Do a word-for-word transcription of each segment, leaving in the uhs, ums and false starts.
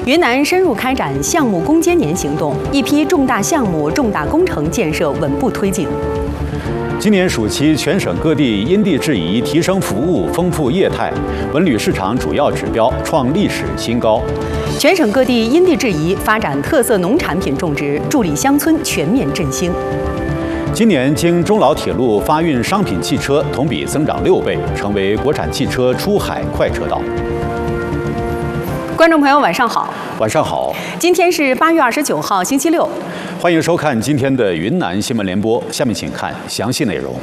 云南深入开展项目攻坚年行动，一批重大项目、重大工程建设稳步推进。 今年暑期，全省各地因地制宜提升服务、丰富业态，文旅市场主要指标创历史新高。 全省各地因地制宜发展特色农产品种植，助力乡村全面振兴。 今年经中老铁路发运商品汽车同比增长六倍，成为国产汽车出海快车道。 观众朋友，晚上好。 晚上好。 今天是八月二十九号，星期六。 欢迎收看今天的云南新闻联播。下面请看详细内容。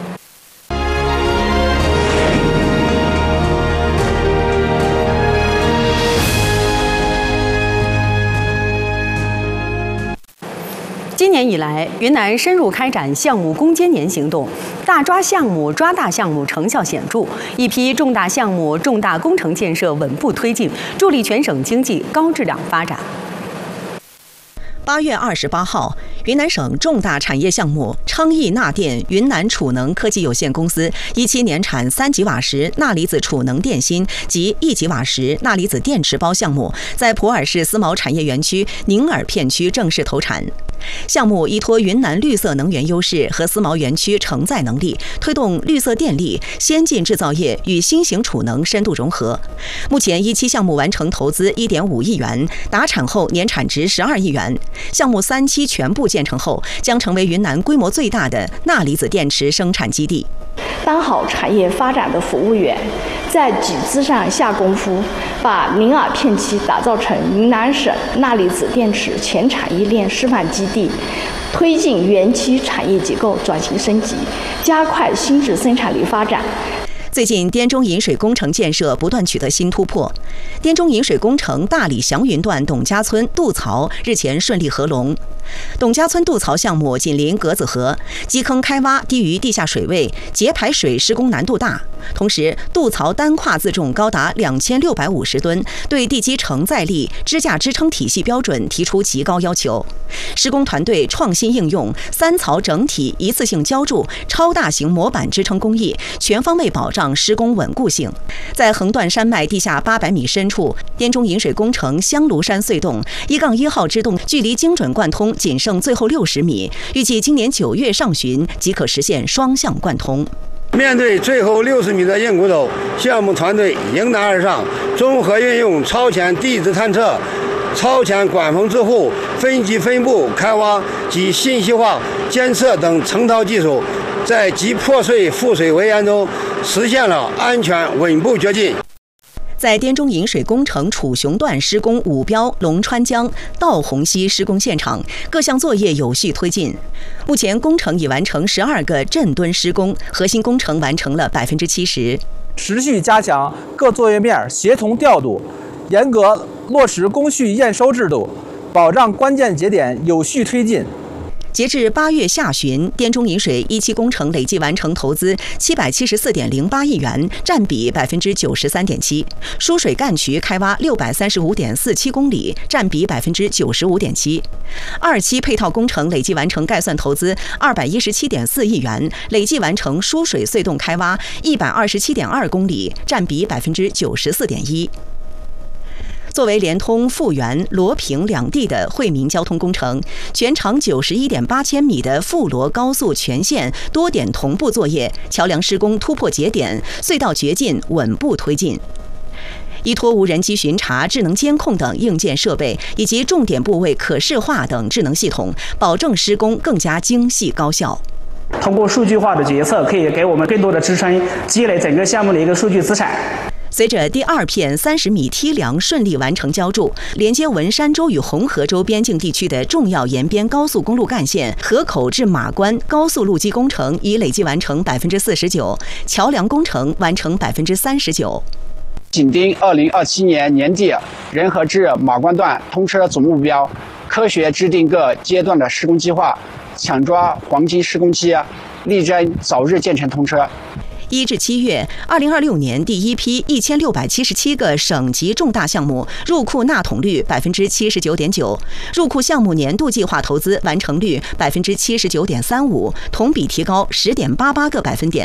今年以来，云南深入开展项目攻坚年行动，大抓项目、抓大项目成效显著，一批重大项目、重大工程建设稳步推进，助力全省经济高质量发展。 八月二十八号，云南省重大产业项目昌邑钠电云南储能科技有限公司一期年产三级瓦时钠离子储能电芯及一级瓦时钠离子电池包项目，在普洱市思茅产业园区宁洱片区正式投产。项目依托云南绿色能源优势和思茅园区承载能力，推动绿色电力、先进制造业与新型储能深度融合。目前一期项目完成投资一点五亿元，达产后年产值十二亿元。项目三期全部建成后，将成为云南规模最大的钠离子电池生产基地。 当好产业发展的服务员，在底子上下功夫，把宁洱片区打造成云南省钠离子电池全产业链示范基地，推进园区产业结构转型升级，加快新质生产力发展。 最近，滇中引水工程建设不断取得新突破。滇中引水工程大理祥云段董家村渡槽日前顺利合龙。董家村渡槽项目紧邻格子河，基坑开挖低于地下水位，节排水施工难度大。同时，渡槽单跨自重高达两千六百五十吨，对地基承载力、支架支撑体系标准提出极高要求。施工团队创新应用三槽整体一次性浇筑、超大型模板支撑工艺，全方位保障施工稳固性。在横断山脉地下八百米深处，滇中引水工程香炉山隧洞一杠一号支洞距离精准贯通仅剩最后六十米，预计今年九月上旬即可实现双向贯通。 面对最后六十米的硬骨头，项目团队迎难而上，综合运用超前地质探测、超前管风支护、分级分布开挖及信息化监测等成套技术，在集破碎覆水为岩中实现了安全稳步跃进。 在滇中引水工程楚雄段施工五标龙川江道洪溪施工现场，各项作业有序推进。目前工程已完成十二个镇墩施工，核心工程完成了百分之七十。 持续加强各作业面协同调度，严格落实工序验收制度，保障关键节点有序推进。 截至八月下旬，滇中引水一期工程累计完成投资七百七十四点零八亿元，占比百分之九十三点七。输水干渠开挖六百三十五点四七公里，占比百分之九十五点七。二期配套工程累计完成概算投资二百一十七点四亿元，累计完成输水隧洞开挖一百二十七点二公里，占比百分之九十四点一。作为连通富源、罗平两地的惠民交通工程，全长九十一点八千米的富罗高速全线多点同步作业，桥梁施工突破节点，隧道掘进稳步推进。依托无人机巡查、智能监控等硬件设备，以及重点部位可视化等智能系统，保证施工更加精细高效。 通过数据化的决策，可以给我们更多的支撑，积累整个项目的一个数据资产。 随着第二片三十米梯梁顺利完成浇筑，连接文山州与红河州边境地区的重要沿边高速公路干线河口至马关高速路基工程已累计完成百分之四十九，桥梁工程完成百分之三十九。 紧盯二零二七年年底仁和至马关段通车总目标，科学制定各阶段的施工计划，抢抓黄金施工期，力争早日建成通车。 一至七月，二零二六年第一批一千六百七十七个省级重大项目入库纳桶率百分之七十九点九，入库项目年度计划投资完成率百分之七十九点三五，同比提高十点八八个百分点。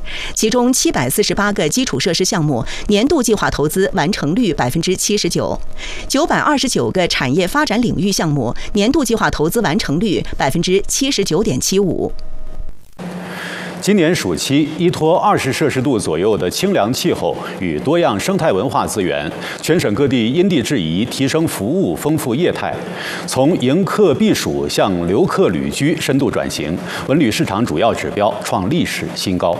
其中七百四十八个基础设施项目年度计划投资完成率百分之七十九，九百二十九个产业发展领域项目年度计划投资完成率百分之七十九点七五。 今年暑期，依托二十摄氏度左右的清凉气候与多样生态文化资源，全省各地因地制宜提升服务，丰富业态，从迎客避暑向留客旅居深度转型，文旅市场主要指标创历史新高。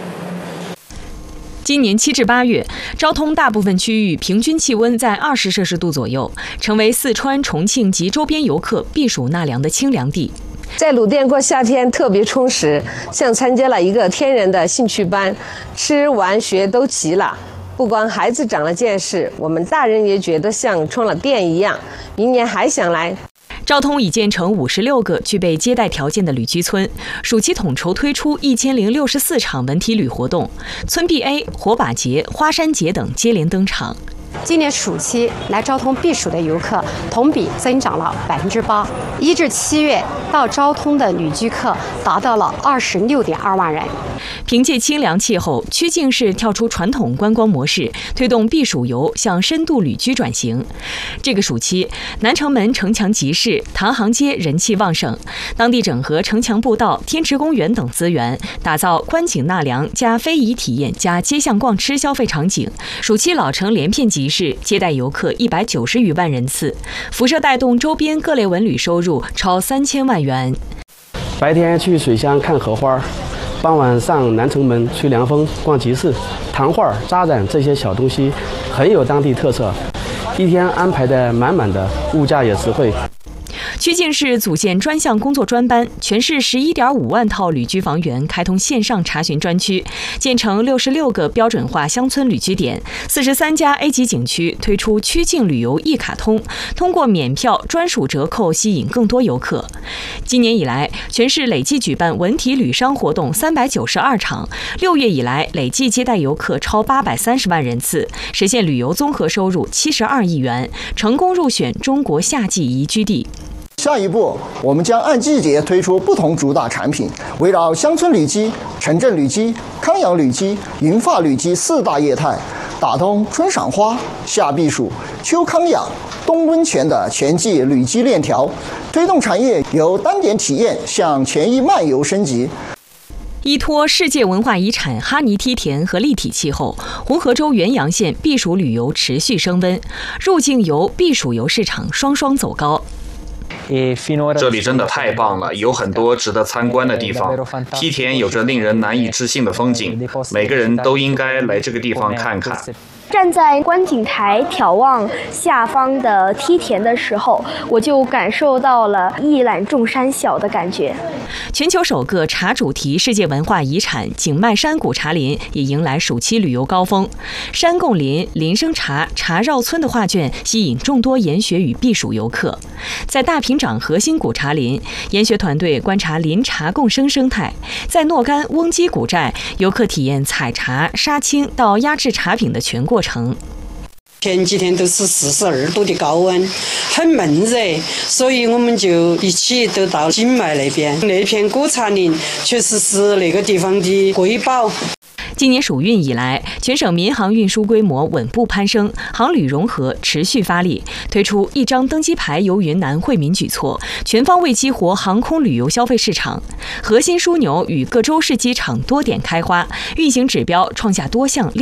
今年七至八月，昭通大部分区域平均气温在二十摄氏度左右，成为四川、重庆及周边游客避暑纳凉的清凉地。 在鲁甸过夏天特别充实，像参加了一个天然的兴趣班，吃玩学都齐了。不光孩子长了见识，我们大人也觉得像充了电一样，明年还想来。 昭通已建成五十六个具备接待条件的旅居村，暑期统筹推出一千零六十四场文体旅活动，村 B A、火把节、花山节等接连登场。 今年暑期来昭通避暑的游客同比增长了百分之八，一至七月到昭通的旅居客达到了二十六点二万人。 凭借清凉气候，曲靖市跳出传统观光模式，推动避暑游向深度旅居转型。这个暑期，南城门城墙集市、唐行街人气旺盛，当地整合城墙步道、天池公园等资源，打造观景纳凉加非遗体验加街巷逛吃消费场景。暑期老城连片集市接待游客一百九十余万人次，辐射带动周边各类文旅收入超三千万元。 白天去水乡看荷花，傍晚上南城门吹凉风、逛集市、糖画、扎染这些小东西，很有当地特色。一天安排的满满的，物价也实惠。 曲靖市组建专项工作专班，全市十一点五万套旅居房源开通线上查询专区，建成六十六个标准化乡村旅居点，四十三家 A 级景区推出曲靖旅游一卡通，通过免票专属折扣吸引更多游客。今年以来，全市累计举办文体旅商活动三百九十二场，六月以来累计接待游客超八百三十万人次，实现旅游综合收入七十二亿元，成功入选中国夏季宜居地。 下一步，我们将按季节推出不同主打产品，围绕乡村旅居、城镇旅居、康养旅居、云发旅居四大业态，打通春赏花、夏避暑、秋康养、冬温泉的全季旅居链条，推动产业由单点体验向全域漫游升级。 依托世界文化遗产哈尼梯田和立体气候，红河州元阳县避暑旅游持续升温，入境游、避暑游市场双双走高。 这里真的太棒了，有很多值得参观的地方。梯田有着令人难以置信的风景，每个人都应该来这个地方看看。 站在观景台眺望下方的梯田的时候，我就感受到了一览众山小的感觉。 全球首个茶主题世界文化遗产景迈山谷茶林也迎来暑期旅游高峰。山共林、林生茶、茶绕村的画卷吸引众多研学与避暑游客。在大平掌核心古茶林，研学团队观察林茶共生生态；在诺干翁基古寨，游客体验采茶、杀青到压制茶饼的全过程。 前几天都是四十二度的高温，很闷热，所以我们就一起都到景迈那边。那片古茶林确实是那个地方的瑰宝。 今年暑运以来，全省民航运输规模稳步攀升，航旅融合持续发力，推出一张登机牌游云南惠民举措，全方位激活航空旅游消费市场。核心枢纽与各州市机场多点开花，运行指标创下多项